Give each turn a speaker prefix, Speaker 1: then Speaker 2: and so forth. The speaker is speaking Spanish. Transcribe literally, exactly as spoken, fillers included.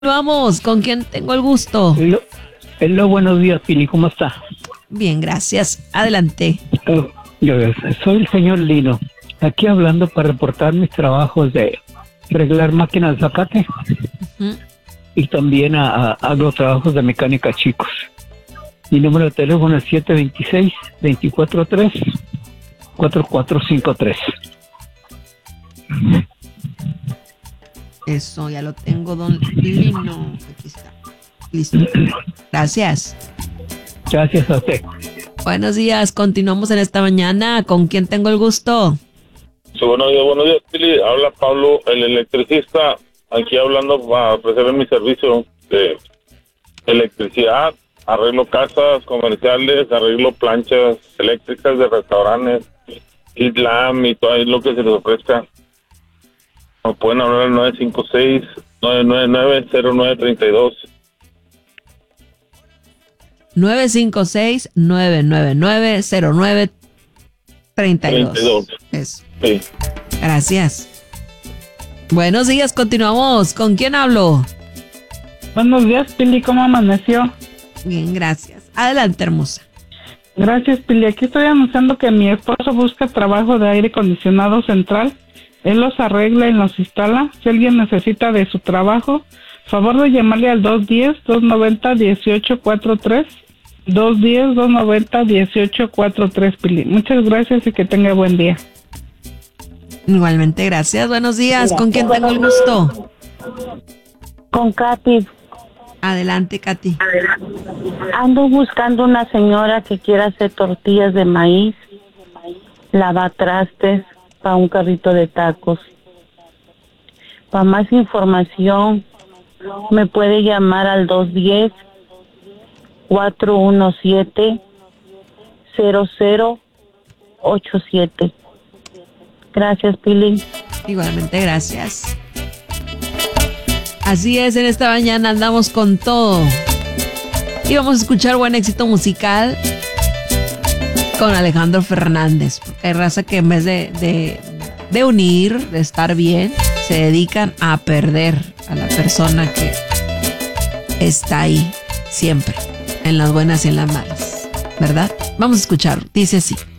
Speaker 1: Vamos, ¿con quién tengo el gusto?
Speaker 2: Hello, hello, buenos días, Pili, ¿cómo está?
Speaker 1: Bien, gracias. Adelante.
Speaker 2: Oh, yo soy el señor Lino, aquí hablando para reportar mis trabajos de arreglar máquinas de zacate
Speaker 1: Uh-huh.
Speaker 2: y también a, a- hago trabajos de mecánica chicos. Mi número de teléfono es siete dos seis, dos cuatro tres, cuatro cuatro cinco tres.
Speaker 1: Eso, ya lo tengo, don Lino. Aquí está. Listo. Gracias.
Speaker 2: Gracias a usted.
Speaker 1: Buenos días, continuamos en esta mañana. ¿Con quién tengo el gusto?
Speaker 3: Sí, buenos días, buenos días, Pili. Habla Pablo, el electricista, aquí hablando para ofrecer mi servicio de electricidad, arreglo casas comerciales, arreglo planchas eléctricas de restaurantes, islam y todo lo que se les ofrezca. Nos pueden hablar al nueve cinco seis, nueve nueve nueve, cero nueve tres dos.
Speaker 1: nueve cinco seis, nueve nueve nueve, cero nueve tres dos.
Speaker 3: treinta y dos.
Speaker 1: Eso.
Speaker 3: Sí.
Speaker 1: Gracias. Buenos días, continuamos. ¿Con quién hablo?
Speaker 4: Buenos días, Pili, ¿cómo amaneció?
Speaker 1: Bien, gracias. Adelante, hermosa.
Speaker 4: Gracias, Pili. Aquí estoy anunciando que mi esposo busca trabajo de aire acondicionado central. Él los arregla y los instala. Si alguien necesita de su trabajo, favor de llamarle al dos uno cero, dos nueve cero, uno ocho cuatro tres. dos uno cero, dos nueve cero, uno ocho cuatro tres, Pili. Muchas gracias y que tenga buen día.
Speaker 1: Igualmente, gracias. Buenos días. ¿Con quién tengo el gusto?
Speaker 5: Con Katy.
Speaker 1: Adelante, Katy.
Speaker 5: Ando buscando una señora que quiera hacer tortillas de maíz, lavatrastes para un carrito de tacos. Para más información, me puede llamar al dos uno cero, cuatro uno siete, cero cero ocho siete. Gracias, Pili.
Speaker 1: Igualmente, gracias. Así es, en esta mañana andamos con todo. Y vamos a escuchar buen éxito musical con Alejandro Fernández. Porque hay raza que en vez de, de, de unir, de estar bien, se dedican a perder a la persona que está ahí siempre, en las buenas y en las malas. ¿Verdad? Vamos a escuchar. Dice así.